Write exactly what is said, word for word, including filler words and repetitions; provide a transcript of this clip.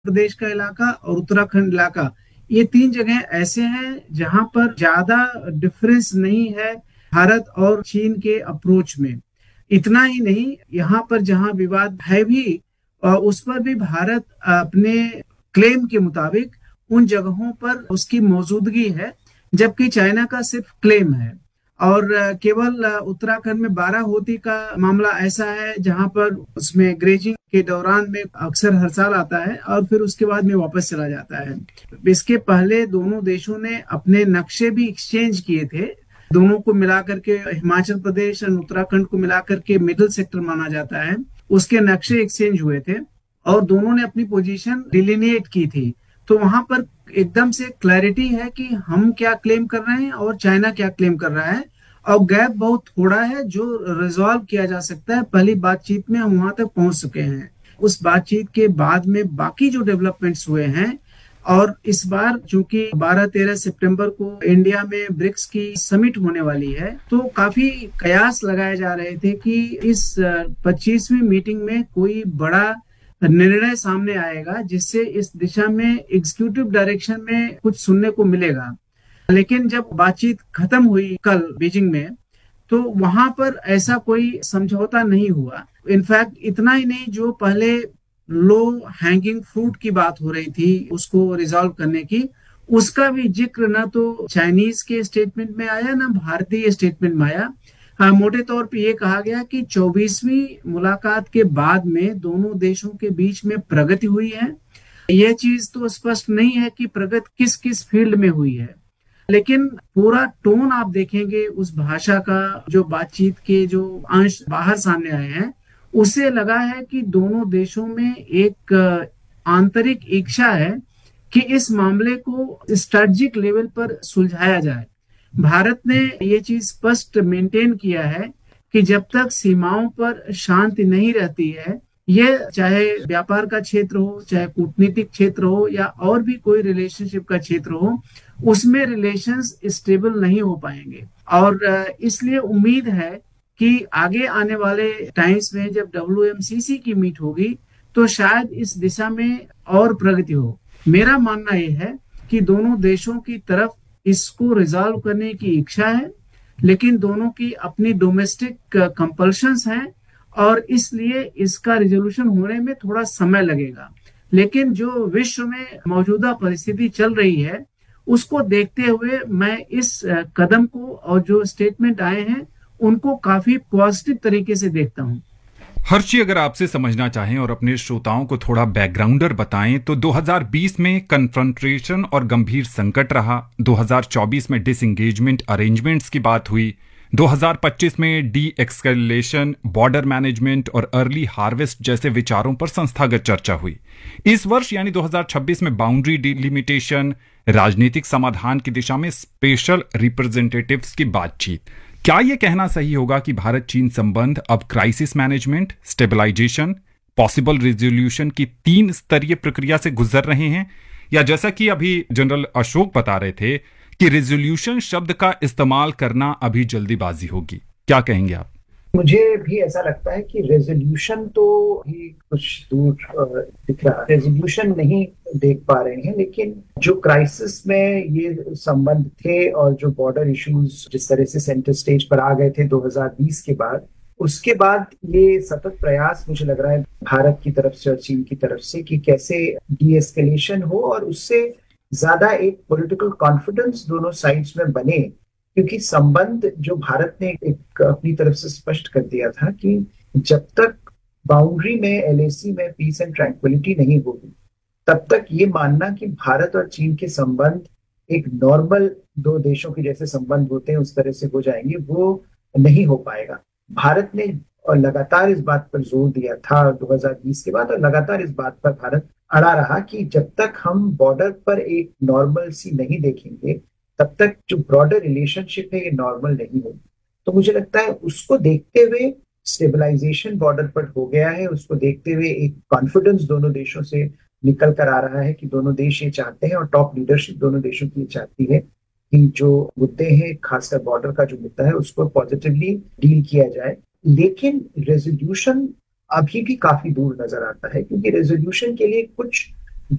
प्रदेश का इलाका और उत्तराखंड इलाका, ये तीन जगह ऐसे हैं जहां पर ज्यादा डिफरेंस नहीं है भारत और चीन के अप्रोच में। इतना ही नहीं, यहाँ पर जहां विवाद है भी, अ, उस पर भी भारत अपने क्लेम के मुताबिक उन जगहों पर उसकी मौजूदगी है, जबकि चाइना का सिर्फ क्लेम है। और अ, केवल अ, उत्तराखंड में बाराहोती का मामला ऐसा है जहां पर उसमें ग्रेजिंग के दौरान में अक्सर हर साल आता है और फिर उसके बाद में वापस चला जाता है। इसके पहले दोनों देशों ने अपने नक्शे भी एक्सचेंज किए थे। दोनों को मिलाकर के हिमाचल प्रदेश और उत्तराखंड को मिलाकर के मिडिल सेक्टर माना जाता है, उसके नक्शे एक्सचेंज हुए थे और दोनों ने अपनी पोजीशन डिलिनिएट की थी। तो वहां पर एकदम से क्लैरिटी है कि हम क्या क्लेम कर रहे हैं और चाइना क्या क्लेम कर रहा है, और गैप बहुत थोड़ा है जो रिजॉल्व किया जा सकता है। पहली बातचीत में हम वहां तक पहुंच चुके हैं। उस बातचीत के बाद में बाकी जो डेवलपमेंट्स हुए हैं, और इस बार चूंकि बारह तेरह सितंबर को इंडिया में ब्रिक्स की समिट होने वाली है, तो काफी कयास लगाए जा रहे थे कि इस पच्चीसवीं मीटिंग में कोई बड़ा निर्णय सामने आएगा जिससे इस दिशा में एग्जीक्यूटिव डायरेक्शन में कुछ सुनने को मिलेगा। लेकिन जब बातचीत खत्म हुई कल बीजिंग में, तो वहां पर ऐसा कोई समझौता नहीं हुआ। इनफैक्ट इतना ही नहीं, जो पहले लो हैंगिंग फ्रूट की बात हो रही थी उसको रिजॉल्व करने की, उसका भी जिक्र ना तो चाइनीज के स्टेटमेंट में आया ना भारतीय स्टेटमेंट में आया। हाँ, मोटे तौर पे ये कहा गया कि चौबीसवीं मुलाकात के बाद में दोनों देशों के बीच में प्रगति हुई है। यह चीज तो स्पष्ट नहीं है कि प्रगति किस किस फील्ड में हुई है, लेकिन पूरा टोन आप देखेंगे उस भाषा का, जो बातचीत के जो अंश बाहर सामने आए हैं, उससे लगा है कि दोनों देशों में एक अ, आंतरिक इच्छा है कि इस मामले को स्ट्रेटजिक लेवल पर सुलझाया जाए। भारत ने ये चीज स्पष्ट मेंटेन किया है कि जब तक सीमाओं पर शांति नहीं रहती है, ये चाहे व्यापार का क्षेत्र हो, चाहे कूटनीतिक क्षेत्र हो, या और भी कोई रिलेशनशिप का क्षेत्र हो, उसमें रिलेशंस स्टेबल नहीं हो पाएंगे। और अ, इसलिए उम्मीद है कि आगे आने वाले टाइम्स में जब डब्ल्यू एम सी सी की मीट होगी, तो शायद इस दिशा में और प्रगति हो। मेरा मानना यह है कि दोनों देशों की तरफ इसको रिजॉल्व करने की इच्छा है, लेकिन दोनों की अपनी डोमेस्टिक कंपल्शंस हैं, और इसलिए इसका रिजोल्यूशन होने में थोड़ा समय लगेगा। लेकिन जो विश्व में मौजूदा परिस्थिति चल रही है, उसको देखते हुए मैं इस अ, कदम को और जो स्टेटमेंट आए हैं उनको काफी पॉजिटिव तरीके से देखता हूं। हर्षी, अगर आपसे समझना चाहें और अपने श्रोताओं को थोड़ा बैकग्राउंडर बताएं तो दो हज़ार बीस में कन्फ्रंट्रेशन और गंभीर संकट रहा, दो हज़ार चौबीस में डिसएंगेजमेंट अरेंजमेंट्स की बात हुई, दो हज़ार पच्चीस में डी एक्सकलेशन, बॉर्डर मैनेजमेंट और अर्ली हार्वेस्ट जैसे विचारों पर संस्थागत चर्चा हुई। इस वर्ष यानी दो हज़ार छब्बीस में बाउंड्री डिलिमिटेशन, राजनीतिक समाधान की दिशा में स्पेशल रिप्रेजेंटेटिव्स की बातचीत। क्या यह कहना सही होगा कि भारत चीन संबंध अब crisis management, stabilization, possible resolution की तीन स्तरीय प्रक्रिया से गुजर रहे हैं, या जैसा कि अभी जनरल अशोक बता रहे थे कि रेजोल्यूशन शब्द का इस्तेमाल करना अभी जल्दीबाजी होगी? क्या कहेंगे आप? मुझे भी ऐसा लगता है कि रेजोल्यूशन तो ही कुछ दूर अ, दिख रहा है, रेजोल्यूशन नहीं देख पा रहे हैं। लेकिन जो क्राइसिस में ये संबंध थे और जो बॉर्डर इश्यूज जिस तरह से सेंटर स्टेज पर आ गए थे दो हज़ार बीस के बाद, उसके बाद ये सतत प्रयास मुझे लग रहा है भारत की तरफ से और चीन की तरफ से कि कैसे डी एस्केलेशन हो और उससे ज्यादा एक पॉलिटिकल कॉन्फिडेंस दोनों साइड्स में बने। क्योंकि संबंध जो भारत ने एक अपनी तरफ से स्पष्ट कर दिया था कि जब तक बाउंड्री में, एल ए सी में पीस एंड ट्रैंक्विलिटी नहीं होगी, तब तक ये मानना कि भारत और चीन के संबंध एक नॉर्मल दो देशों के जैसे संबंध होते हैं उस तरह से हो जाएंगे, वो नहीं हो पाएगा। भारत ने और लगातार इस बात पर जोर दिया था दो हज़ार बीस के बाद, और लगातार इस बात पर भारत अड़ा रहा कि जब तक हम बॉर्डर पर एक नॉर्मल सी नहीं देखेंगे, तब तक जो ब्रॉडर रिलेशनशिप है ये नॉर्मल नहीं होगी। तो मुझे लगता है उसको देखते हुए स्टेबलाइजेशन बॉर्डर पर हो गया है, उसको देखते हुए एक कॉन्फिडेंस दोनों देशों से निकल कर आ रहा है कि दोनों देश ये चाहते हैं और टॉप लीडरशिप दोनों देशों की ये चाहती है कि जो मुद्दे हैं, खासकर बॉर्डर का जो मुद्दा है, उसको पॉजिटिवली डील किया जाए। लेकिन रेजोल्यूशन अभी भी काफी दूर नजर आता है, क्योंकि रेजोल्यूशन के लिए कुछ